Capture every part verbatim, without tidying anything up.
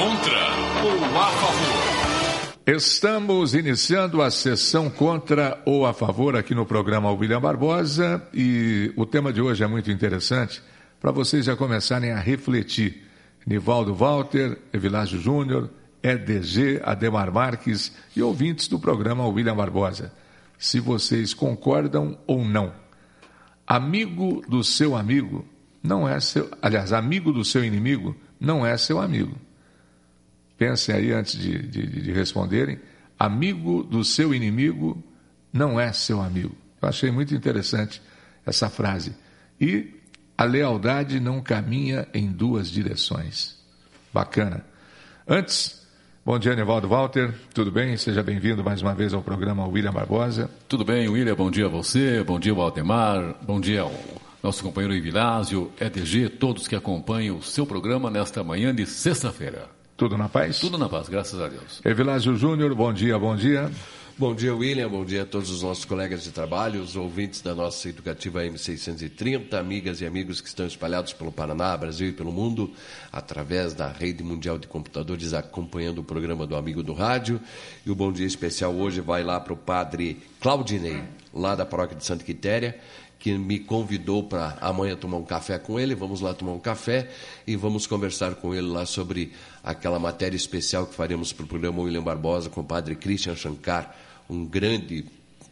Contra ou a favor? Estamos iniciando a sessão contra ou a favor aqui no programa William Barbosa e o tema de hoje é muito interessante para vocês já começarem a refletir. Nivaldo Walter, Evilásio Júnior, E D G, Ademar Marques e ouvintes do programa William Barbosa. Se vocês concordam ou não. Amigo do seu amigo não é seu... Aliás, amigo do seu inimigo não é seu amigo. Pensem aí antes de, de, de responderem. Amigo do seu inimigo não é seu amigo. Eu achei muito interessante essa frase. E a lealdade não caminha em duas direções. Bacana. Antes, bom dia, Nivaldo Walter. Tudo bem? Seja bem-vindo mais uma vez ao programa William Barbosa. Tudo bem, William. Bom dia a você. Bom dia, Valdemar. Bom dia ao nosso companheiro Evilásio, E D G, todos que acompanham o seu programa nesta manhã de sexta-feira. Tudo na paz? Tudo na paz, graças a Deus. Evilásio Júnior, bom dia, bom dia. Bom dia, William. Bom dia a todos os nossos colegas de trabalho, os ouvintes da nossa educativa M seiscentos e trinta, amigas e amigos que estão espalhados pelo Paraná, Brasil e pelo mundo, através da Rede Mundial de Computadores, acompanhando o programa do Amigo do Rádio. E o bom dia especial hoje vai lá para o padre Claudinei, lá da paróquia de Santa Quitéria, que me convidou para amanhã tomar um café com ele. Vamos lá tomar um café e vamos conversar com ele lá sobre aquela matéria especial que faremos para o programa William Barbosa com o padre Christian Shankar, um grande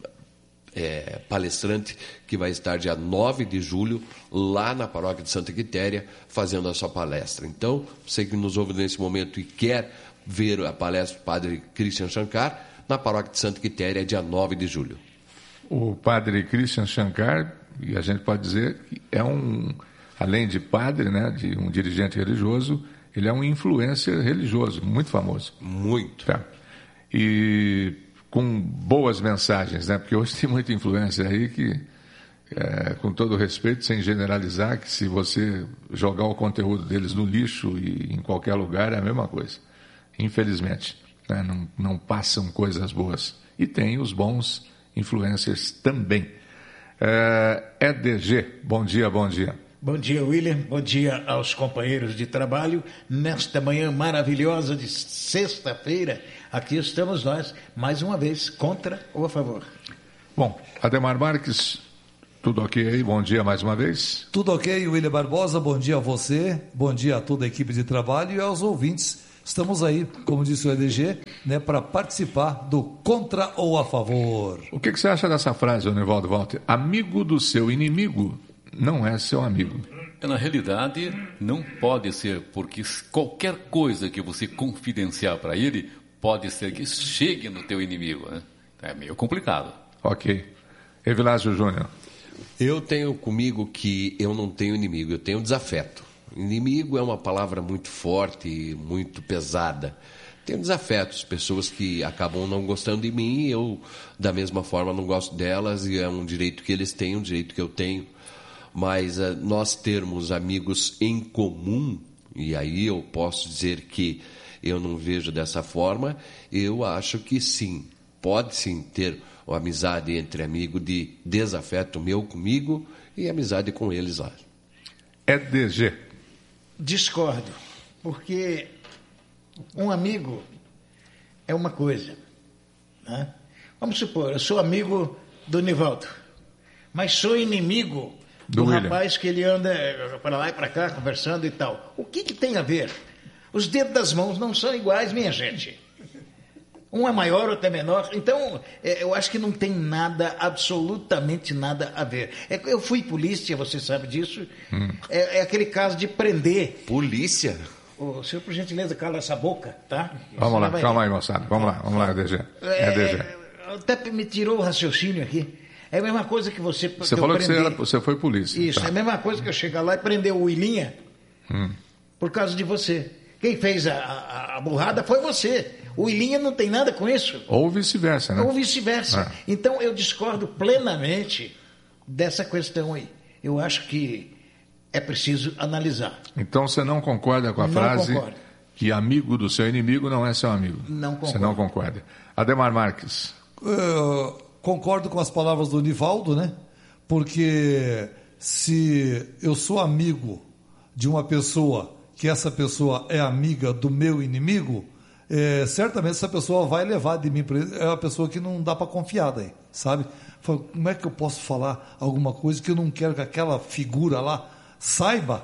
é, palestrante que vai estar dia nove de julho lá na paróquia de Santa Quitéria fazendo a sua palestra. Então, você que nos ouve nesse momento e quer ver a palestra do padre Christian Shankar, na paróquia de Santa Quitéria, dia nove de julho. O padre Christian Shankar, e a gente pode dizer que é um, além de padre, né, de um dirigente religioso, ele é um influencer religioso, muito famoso. Muito. Tá. E com boas mensagens, né, porque hoje tem muita influência aí que, é, com todo respeito, sem generalizar, que se você jogar o conteúdo deles no lixo e em qualquer lugar é a mesma coisa. Infelizmente, né, não, não passam coisas boas. E tem os bons influencers também. É, E D G, bom dia, bom dia. Bom dia, William. Bom dia aos companheiros de trabalho. Nesta manhã maravilhosa de sexta-feira, aqui estamos nós, mais uma vez, contra ou a favor. Bom, Ademar Marques, tudo ok aí? Bom dia mais uma vez. Tudo ok, William Barbosa. Bom dia a você, bom dia a toda a equipe de trabalho e aos ouvintes. Estamos aí, como disse o E D G, né, para participar do contra ou a favor. O que, que você acha dessa frase, Nivaldo Walter? Amigo do seu inimigo não é seu amigo. Na realidade, não pode ser, porque qualquer coisa que você confidenciar para ele, pode ser que chegue no teu inimigo, né? É meio complicado. Ok. Evilásio Júnior. Eu tenho comigo que eu não tenho inimigo, eu tenho desafeto. Inimigo é uma palavra muito forte, muito pesada. Tenho desafetos, pessoas que acabam não gostando de mim, eu da mesma forma não gosto delas, e é um direito que eles têm, um direito que eu tenho. Mas uh, nós termos amigos em comum, e aí eu posso dizer que eu não vejo dessa forma, eu acho que sim, pode sim ter uma amizade entre amigo de desafeto meu comigo e amizade com eles lá. E D G. Discordo, porque um amigo é uma coisa, né? Vamos supor, eu sou amigo do Nivaldo, mas sou inimigo do, do rapaz que ele anda para lá e para cá conversando e tal. O que, que tem a ver? Os dedos das mãos não são iguais, minha gente. Um é maior, outro é menor. Então, é, eu acho que não tem nada, absolutamente nada a ver. É, eu fui polícia, você sabe disso. Hum. É, é aquele caso de prender. Polícia? O senhor, por gentileza, cala essa boca, tá? Vamos Isso lá, vai... calma aí, moçada. Vamos lá, vamos lá, E D G. É, E D G. Até me tirou o raciocínio aqui. É a mesma coisa que você... Você que falou que você, era, você foi polícia. Isso, tá. É a mesma coisa que eu chegar lá e prender o Willinha hum. por causa de você. Quem fez a, a, a burrada foi você. O Willinha não tem nada com isso. Ou vice-versa, né? Ou vice-versa. Ah. Então, eu discordo plenamente dessa questão aí. Eu acho que é preciso analisar. Então, você não concorda com a não frase concordo. que amigo do seu inimigo não é seu amigo? Não concordo. Você não concorda. Ademar Marques. Uh, concordo com as palavras do Nivaldo, né? Porque se eu sou amigo de uma pessoa que essa pessoa é amiga do meu inimigo, é, certamente essa pessoa vai levar de mim para ele. É uma pessoa que não dá para confiar daí, sabe? Fala, como é que eu posso falar alguma coisa que eu não quero que aquela figura lá saiba?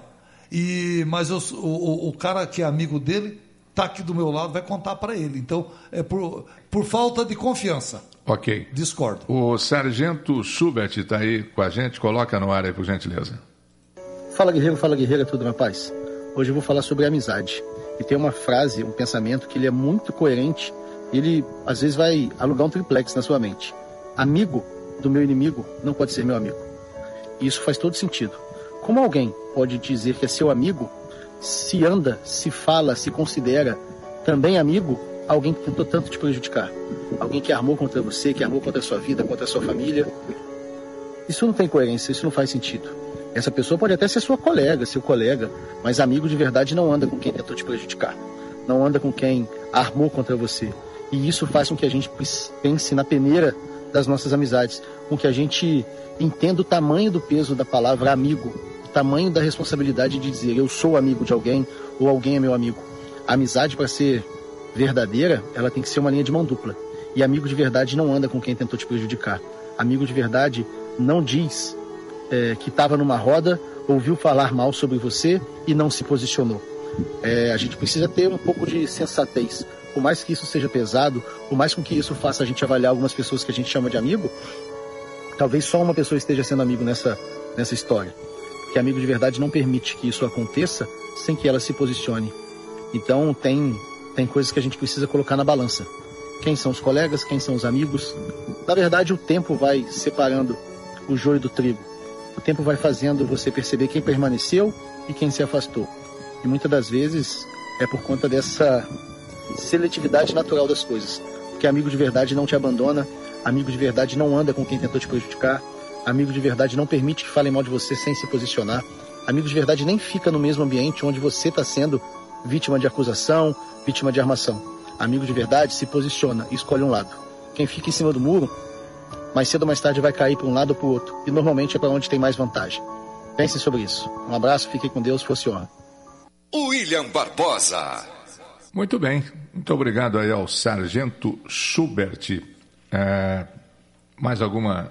E, mas eu, o, o cara que é amigo dele está aqui do meu lado, vai contar para ele. Então, é por, por falta de confiança. Ok. Discordo. O Sargento Schubert está aí com a gente. Coloca no ar aí, por gentileza. Fala, guerreiro, fala, guerreira, tudo na paz? Hoje eu vou falar sobre amizade. E tem uma frase, um pensamento que ele é muito coerente. Ele, às vezes, vai alugar um triplex na sua mente. Amigo do meu inimigo não pode ser meu amigo. E isso faz todo sentido. Como alguém pode dizer que é seu amigo, se anda, se fala, se considera também amigo, alguém que tentou tanto te prejudicar? Alguém que armou contra você, que armou contra a sua vida, contra a sua família? Isso não tem coerência, isso não faz sentido. Essa pessoa pode até ser sua colega, seu colega, mas amigo de verdade não anda com quem tentou te prejudicar. Não anda com quem armou contra você. E isso faz com que a gente pense na peneira das nossas amizades, com que a gente entenda o tamanho do peso da palavra amigo, o tamanho da responsabilidade de dizer eu sou amigo de alguém ou alguém é meu amigo. A amizade, para ser verdadeira, ela tem que ser uma linha de mão dupla. E amigo de verdade não anda com quem tentou te prejudicar. Amigo de verdade não diz é, que estava numa roda, ouviu falar mal sobre você e não se posicionou. É, a gente precisa ter um pouco de sensatez. Por mais que isso seja pesado, por mais com que isso faça a gente avaliar algumas pessoas que a gente chama de amigo, talvez só uma pessoa esteja sendo amigo nessa, nessa história. Porque amigo de verdade não permite que isso aconteça sem que ela se posicione. Então tem, tem coisas que a gente precisa colocar na balança. Quem são os colegas, quem são os amigos? Na verdade, o tempo vai separando o joio do trigo. O tempo vai fazendo você perceber quem permaneceu e quem se afastou. E muitas das vezes é por conta dessa seletividade natural das coisas. Porque amigo de verdade não te abandona, amigo de verdade não anda com quem tentou te prejudicar, amigo de verdade não permite que falem mal de você sem se posicionar, amigo de verdade nem fica no mesmo ambiente onde você está sendo vítima de acusação, vítima de armação. Amigo de verdade se posiciona e escolhe um lado. Quem fica em cima do muro, mais cedo ou mais tarde vai cair para um lado ou para o outro, e normalmente é para onde tem mais vantagem. Pensem sobre isso. Um abraço, fiquem com Deus, fosse honra. William Barbosa. Muito bem, muito obrigado aí ao Sargento Schubert. É, mais alguma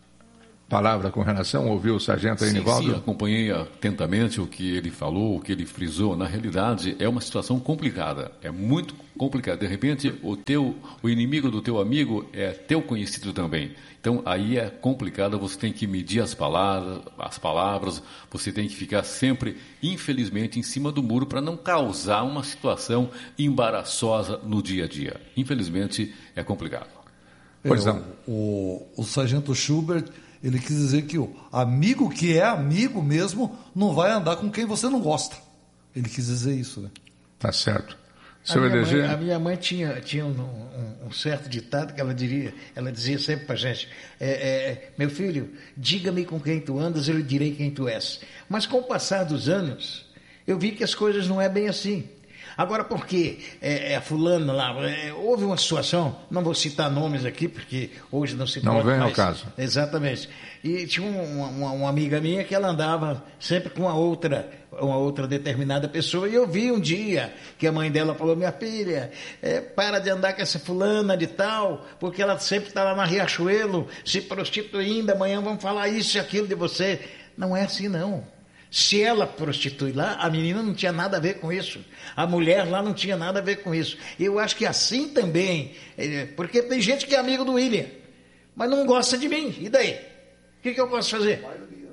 palavra com relação? Ouviu o Sargento aí, Nivaldo? Sim, sim, acompanhei atentamente o que ele falou, o que ele frisou. Na realidade, é uma situação complicada, é muito complicada. De repente, o, teu, o inimigo do teu amigo é teu conhecido também. Então, aí é complicado, você tem que medir as palavras, as palavras, você tem que ficar sempre, infelizmente, em cima do muro para não causar uma situação embaraçosa no dia a dia. Infelizmente, é complicado. Pois é, não. O, o, o Sargento Schubert, ele quis dizer que o amigo que é amigo mesmo não vai andar com quem você não gosta. Ele quis dizer isso, né? Tá certo. A minha, mãe, a minha mãe tinha, tinha um, um, um certo ditado que ela, diria, ela dizia sempre pra gente, é, é, meu filho, diga-me com quem tu andas, eu lhe direi quem tu és. Mas com o passar dos anos, eu vi que as coisas não é bem assim. Agora, porque é, é fulano lá, é, houve uma situação, não vou citar nomes aqui, porque hoje não se pode. Não vem mais. ao caso. Exatamente. E tinha uma, uma, uma amiga minha que ela andava sempre com uma outra, uma outra determinada pessoa, e eu vi um dia que a mãe dela falou, minha filha, é, para de andar com essa fulana de tal, porque ela sempre está lá na Riachuelo, se prostituindo, amanhã vão falar isso e aquilo de você. Não é assim, não. Se ela prostitui lá, a menina não tinha nada a ver com isso. A mulher lá não tinha nada a ver com isso. Eu acho que assim também, porque tem gente que é amigo do William, mas não gosta de mim. E daí? O que, que eu posso fazer?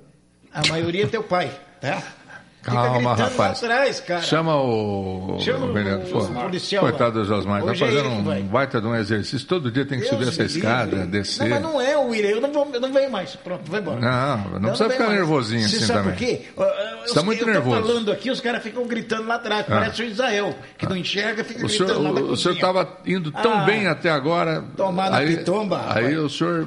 A maioria é teu pai, tá? Calma, rapaz. Atrás, cara. Chama o, Chama o, o, o policial. Coitado do Josmar, está fazendo é um vai. baita de um exercício. Todo dia tem que Deus subir essa escada, livre. descer. Não, mas não é o William, eu não, vou, eu não venho mais. Pronto, vai embora. Não, não, não precisa ficar mais. nervosinho assim sabe também. Por quê? Você está muito eu nervoso. Eu estou falando aqui, os caras ficam gritando lá atrás. Ah. Parece o Israel, que ah. não enxerga, fica o gritando senhor, lá na O senhor estava indo tão ah, bem até agora. Tomar na aí, pitomba, rapaz. Aí o senhor,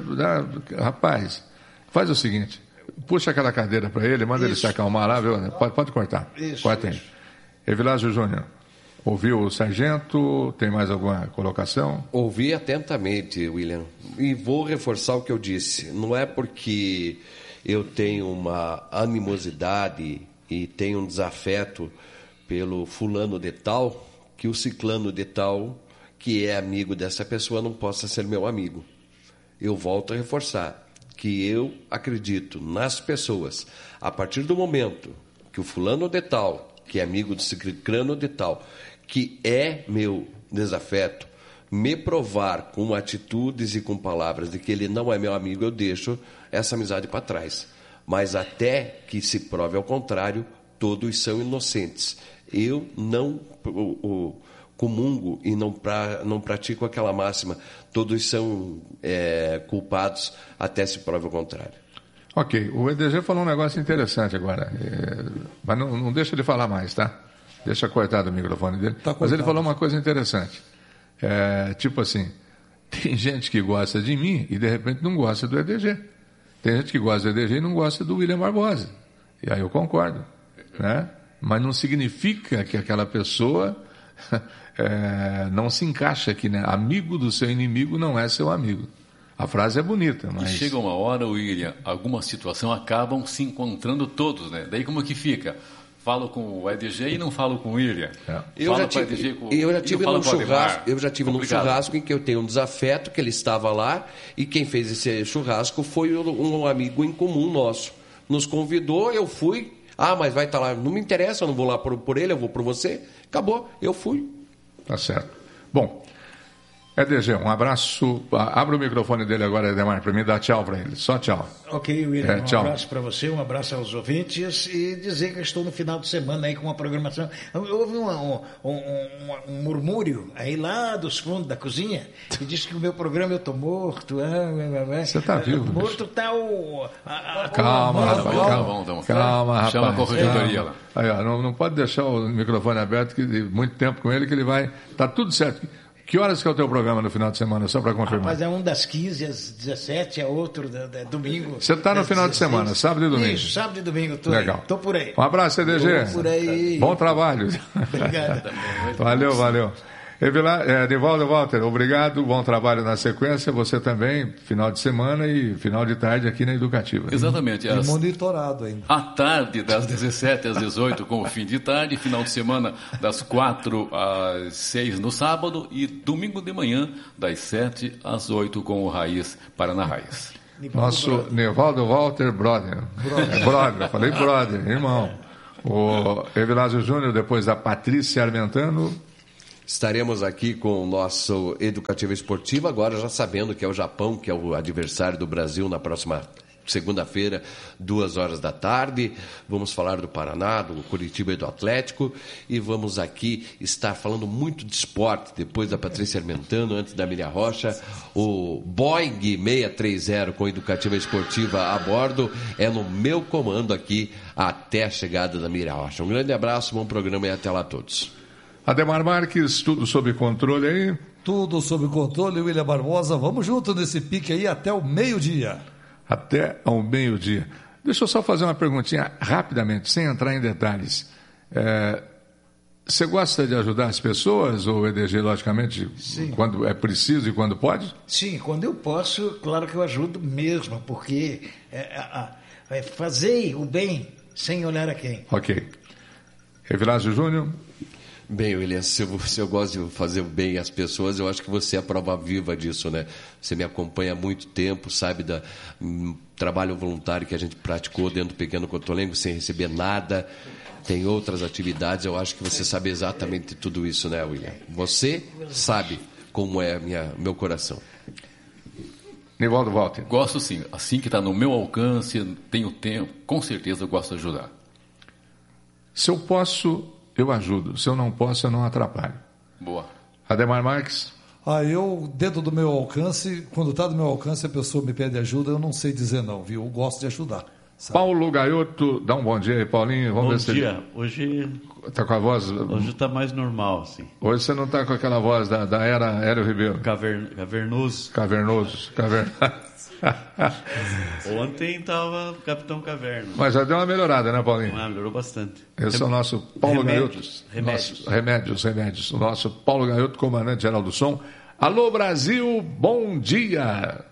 rapaz, faz o seguinte. Puxa aquela cadeira para ele, manda isso. ele se acalmar lá, viu? Pode, pode cortar. Isso, Corta aí. Evilásio Júnior, ouviu o sargento? Tem mais alguma colocação? Ouvi atentamente, William. E vou reforçar o que eu disse. Não é porque eu tenho uma animosidade e tenho um desafeto pelo fulano de tal, que o ciclano de tal, que é amigo dessa pessoa, não possa ser meu amigo. Eu volto a reforçar que eu acredito nas pessoas. A partir do momento que o fulano de tal, que é amigo do ciclano de tal, que é meu desafeto, me provar com atitudes e com palavras de que ele não é meu amigo, eu deixo essa amizade para trás. Mas até que se prove ao contrário, todos são inocentes. Eu não o, o, comungo e não, pra, não pratico aquela máxima, todos são é, culpados até se prove ao contrário. Ok, o E D G falou um negócio interessante agora, é, mas não, não deixa de falar mais, tá? Deixa cortado o microfone dele. Tá mas ele falou uma coisa interessante, é, tipo assim, tem gente que gosta de mim e de repente não gosta do E D G. Tem gente que gosta do E D G e não gosta do William Barbosa. E aí eu concordo, né? Mas não significa que aquela pessoa é, não se encaixa aqui, né? Amigo do seu inimigo não é seu amigo. A frase é bonita, mas... E chega uma hora, William, alguma situação acabam se encontrando todos, né? Daí como que fica? Falo com o E D G e não falo com o William. É. Eu, já tive, E D G com, eu já tive num churrasco, eu já tive num churrasco em que eu tenho um desafeto, que ele estava lá, e quem fez esse churrasco foi um amigo em comum nosso. Nos convidou, eu fui. Ah, mas vai estar lá. Não me interessa, eu não vou lá por, por ele, eu vou por você. Acabou, eu fui. Tá certo. Bom, E D G, um abraço. Abra o microfone dele agora, Edemar, para mim dar tchau para ele. Só tchau. Ok, William, é, um tchau. abraço para você, um abraço aos ouvintes e dizer que eu estou no final de semana aí com uma programação. Houve uma, um, um, um, um murmúrio aí lá dos fundos da cozinha que diz que o meu programa eu estou morto. Você está vivo? Morto está o... A, a, calma, a, rapaz, calma, calma, calma, calma, rapaz. Chama a corregedoria lá. Aí, ó, não, não pode deixar o microfone aberto, que muito tempo com ele que ele vai... Tá tudo certo. Que horas que é o teu programa no final de semana, só para confirmar? Mas é um das quinze às dezessete, é outro da, da, domingo. Você está no final dezesseis. De semana, sábado e domingo? Isso, sábado e domingo, tô legal. Estou por aí. Um abraço, E D G. Tô por aí. Bom trabalho. Obrigado. Valeu, valeu. Evilar, é, Nivaldo Walter, obrigado, bom trabalho na sequência, você também, final de semana e final de tarde aqui na Educativa. Exatamente. E monitorado ainda. À tarde, das dezessete às dezoito, com o fim de tarde, final de semana, das quatro às seis no sábado e domingo de manhã, das sete às oito, com o Raiz Paraná Raiz. Nosso Nivaldo Walter, brother. Brother, brother falei brother, irmão. O Evilásio Júnior, depois da Patrícia Armentano. Estaremos aqui com o nosso Educativa Esportiva, agora já sabendo que é o Japão, que é o adversário do Brasil na próxima segunda-feira, duas horas da tarde. Vamos falar do Paraná, do Curitiba e do Atlético. E vamos aqui estar falando muito de esporte, depois da Patrícia Armentano, antes da Miriam Rocha. O Boeing seiscentos e trinta com Educativa Esportiva a bordo é no meu comando aqui até a chegada da Miriam Rocha. Um grande abraço, bom programa e até lá a todos. Ademar Marques, tudo sob controle aí? Tudo sob controle, William Barbosa. Vamos junto nesse pique aí até o meio-dia. Até ao meio-dia. Deixa eu só fazer uma perguntinha rapidamente, sem entrar em detalhes. É, você gosta de ajudar as pessoas, ou E D G, logicamente, Sim. quando é preciso e quando pode? Sim, quando eu posso, claro que eu ajudo mesmo, porque é, é, é fazer o bem sem olhar a quem. Ok. Evilásio Júnior? Bem, William, se eu, se eu gosto de fazer bem às pessoas, eu acho que você é a prova viva disso, né? Você me acompanha há muito tempo, sabe do um, trabalho voluntário que a gente praticou dentro do Pequeno Cotolengo sem receber nada. Tem outras atividades, eu acho que você sabe exatamente tudo isso, né, William? Você sabe como é minha, meu coração. Nivaldo Walter. Gosto sim, assim que está no meu alcance, tenho tempo, com certeza eu gosto de ajudar. Se eu posso... eu ajudo. Se eu não posso, eu não atrapalho. Boa. Ademar Marques? Ah, eu, dentro do meu alcance, quando está do meu alcance, a pessoa me pede ajuda, eu não sei dizer não, viu? Eu gosto de ajudar. Sabe? Paulo Gaioto, dá um bom dia aí, Paulinho. Vamos bom ver se dia. Ele... Hoje... Está com a voz... Hoje está mais normal, sim. Hoje você não está com aquela voz da, da era Hélio Ribeiro. Caver... Cavernoso. Cavernoso. Cavernoso. Ontem estava Capitão Caverna. Mas já deu uma melhorada, né, Paulinho? Ah, melhorou bastante. Esse Rem... é o nosso Paulo remédios, Gaioto. Remédios. Nosso... Remédios, remédios. O nosso Paulo Gaioto, comandante-geral do som. Alô, Brasil, bom dia!